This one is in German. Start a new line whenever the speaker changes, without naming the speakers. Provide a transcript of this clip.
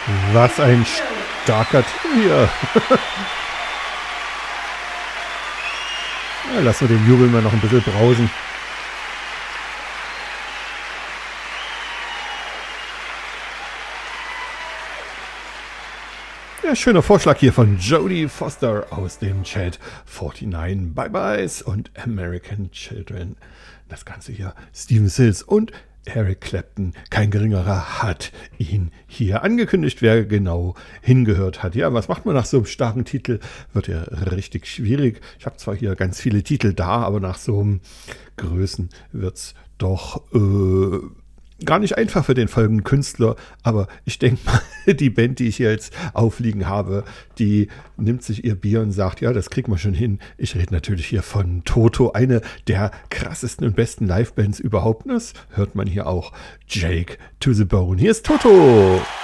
Was ein starker Titel hier. Ja, lassen wir den Jubel mal noch ein bisschen brausen. Ja, schöner Vorschlag hier von Jodie Foster aus dem Chat. 49 Bye-Byes und American Children. Das Ganze hier Stephen Stills und Eric Clapton, kein geringerer, hat ihn hier angekündigt, wer genau hingehört hat. Ja, was macht man nach so einem starken Titel? Wird ja richtig schwierig. Ich habe zwar hier ganz viele Titel da, aber nach so einem Größen wird es doch gar nicht einfach für den folgenden Künstler, aber ich denke mal, die Band, die ich hier jetzt aufliegen habe, die nimmt sich ihr Bier und sagt, ja, das kriegt man schon hin. Ich rede natürlich hier von Toto, eine der krassesten und besten Livebands überhaupt. Das hört man hier auch. Jake to the Bone. Hier ist Toto.